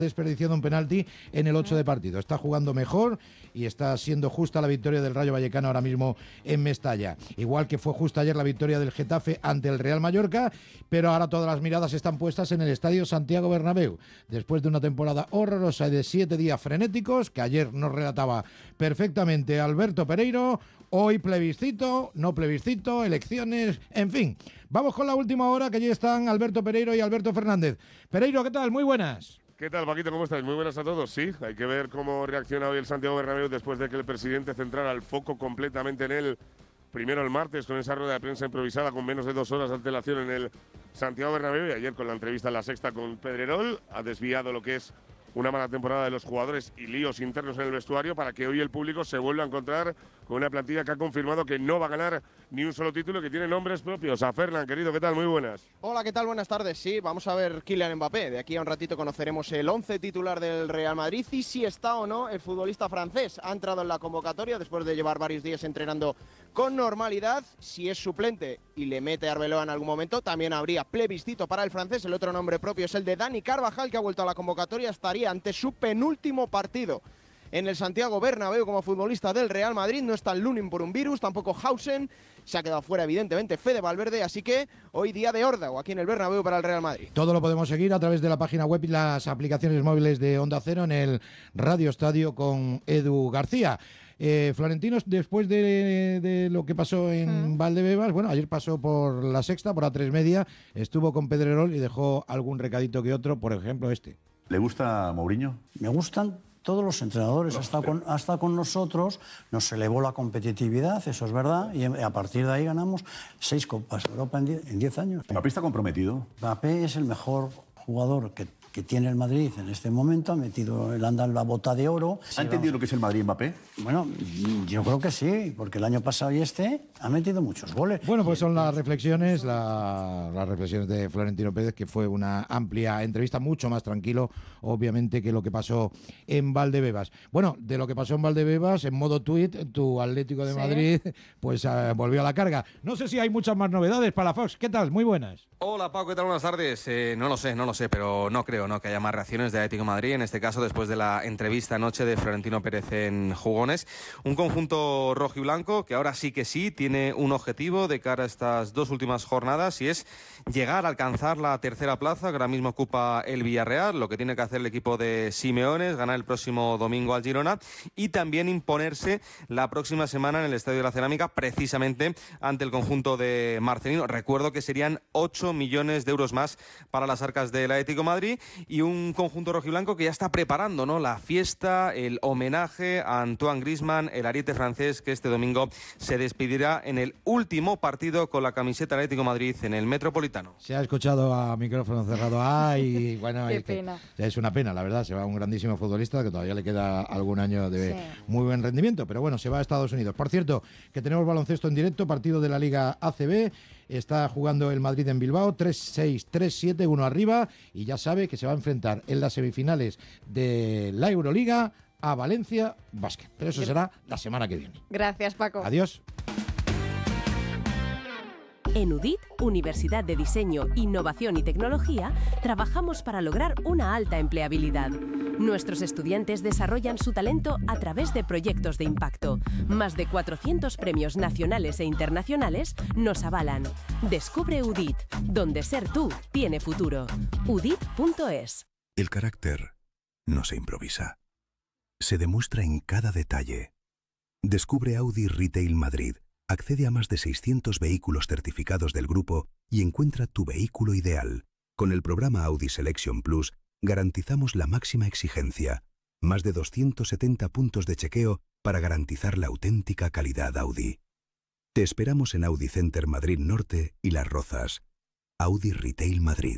desperdiciando un penalti en el 8 de partido. Está jugando mejor y está siendo justa la victoria del Rayo Vallecano ahora mismo en Mestalla. Igual que fue justa ayer la victoria del Getafe ante el Real Mallorca, pero ahora todas las miradas están puestas en el Estadio Santiago Bernabéu. Después de una temporada horrorosa y de 7 días frenéticos, que ayer nos relataba perfectamente Alberto Pereiro, hoy plebiscito, no plebiscito, elecciones, en fin. Vamos con la última hora, que allí están Alberto Pereiro y Alberto Fernández. Pereiro, ¿qué tal? Muy buenas. ¿Qué tal, Paquito? ¿Cómo estáis? Muy buenas a todos. Sí, hay que ver cómo reacciona hoy el Santiago Bernabéu después de que el presidente centrara el foco completamente en él. Primero el martes con esa rueda de prensa improvisada con menos de 2 horas de antelación en el Santiago Bernabéu y ayer con la entrevista en La Sexta con Pedrerol. Ha desviado lo que es una mala temporada de los jugadores y líos internos en el vestuario para que hoy el público se vuelva a encontrar con una plantilla que ha confirmado que no va a ganar ni un solo título y que tiene nombres propios. A Fernan, querido, ¿qué tal? Muy buenas. Hola, ¿qué tal? Buenas tardes. Sí, vamos a ver Kylian Mbappé. De aquí a un ratito conoceremos el 11 titular del Real Madrid y si está o no el futbolista francés. Ha entrado en la convocatoria después de llevar varios días entrenando con normalidad. Si es suplente y le mete a Arbeloa en algún momento, también habría plebiscito para el francés. El otro nombre propio es el de Dani Carvajal, que ha vuelto a la convocatoria. Estaría ante su penúltimo partido en el Santiago Bernabéu como futbolista del Real Madrid. No está Lunin por un virus, tampoco Hausen. Se ha quedado fuera, evidentemente, Fede Valverde. Así que hoy día de órdago aquí en el Bernabéu para el Real Madrid. Todo lo podemos seguir a través de la página web y las aplicaciones móviles de Onda Cero en el Radio Estadio con Edu García. Florentino, después de lo que pasó en Valdebebas, bueno, ayer pasó por La Sexta, por A3 Media, estuvo con Pedrerol y dejó algún recadito que otro, por ejemplo este. ¿Le gusta Mourinho? Me gustan todos los entrenadores, hasta con nosotros, nos elevó la competitividad, eso es verdad, y a partir de ahí ganamos 6 Copas de Europa en 10 años. ¿Mbappé está comprometido? Mbappé es el mejor jugador que tiene el Madrid en este momento, ha metido el anda en la bota de oro. ¿Ha entendido lo que es el Madrid, Mbappé? Bueno, yo creo que sí, porque el año pasado y ha metido muchos goles. Bueno, pues son las reflexiones, las reflexiones de Florentino Pérez, que fue una amplia entrevista, mucho más tranquilo, obviamente, que lo que pasó en Valdebebas. Bueno, de lo que pasó en Valdebebas, en modo tuit, tu Atlético de Madrid, pues volvió a la carga. No sé si hay muchas más novedades para la Fox. ¿Qué tal? Muy buenas. Hola, Paco, ¿qué tal? Buenas tardes. No lo sé, pero no creo que haya más reacciones de Atlético de Madrid, en este caso después de la entrevista anoche de Florentino Pérez en Jugones. Un conjunto rojo y blanco que ahora sí que sí tiene un objetivo de cara a estas 2 últimas jornadas y es llegar a alcanzar la tercera plaza que ahora mismo ocupa el Villarreal. Lo que tiene que hacer el equipo de Simeone es ganar el próximo domingo al Girona y también imponerse la próxima semana en el Estadio de la Cerámica, precisamente ante el conjunto de Marcelino. Recuerdo que serían 8 millones de euros más para las arcas del Atlético de Madrid y un conjunto rojiblanco que ya está preparando, ¿no?, la fiesta, el homenaje a Antoine Griezmann, el ariete francés, que este domingo se despedirá en el último partido con la camiseta del Atlético de Madrid en el Metropolitano. Se ha escuchado a micrófono cerrado. Ay, bueno, qué pena. Es una pena, la verdad. Se va un grandísimo futbolista que todavía le queda algún año de muy buen rendimiento, pero bueno, se va a Estados Unidos. Por cierto, que tenemos baloncesto en directo, partido de la Liga ACB. Está jugando el Madrid en Bilbao, 3-6, 3-7, 1 arriba, y ya sabe que se va a enfrentar en las semifinales de la Euroliga a Valencia Basket. Pero eso será la semana que viene. Gracias, Paco. Adiós. En UDIT, Universidad de Diseño, Innovación y Tecnología, trabajamos para lograr una alta empleabilidad. Nuestros estudiantes desarrollan su talento a través de proyectos de impacto. Más de 400 premios nacionales e internacionales nos avalan. Descubre UDIT, donde ser tú tiene futuro. udit.es. El carácter no se improvisa. Se demuestra en cada detalle. Descubre Audi Retail Madrid. Accede a más de 600 vehículos certificados del grupo y encuentra tu vehículo ideal. Con el programa Audi Selection Plus garantizamos la máxima exigencia. Más de 270 puntos de chequeo para garantizar la auténtica calidad Audi. Te esperamos en Audi Center Madrid Norte y Las Rozas. Audi Retail Madrid.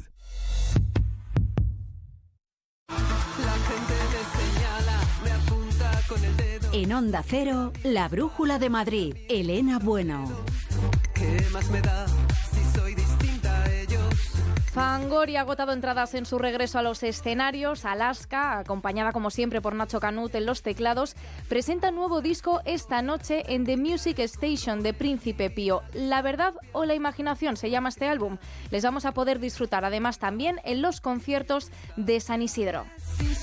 En Onda Cero, La Brújula de Madrid, Elena Bueno. ¿Qué más me da si soy distinta a ellos? Fangoria ha agotado entradas en su regreso a los escenarios. Alaska, acompañada como siempre por Nacho Canut en los teclados, presenta nuevo disco esta noche en The Music Station de Príncipe Pío. La verdad o la imaginación se llama este álbum. Les vamos a poder disfrutar además también en los conciertos de San Isidro.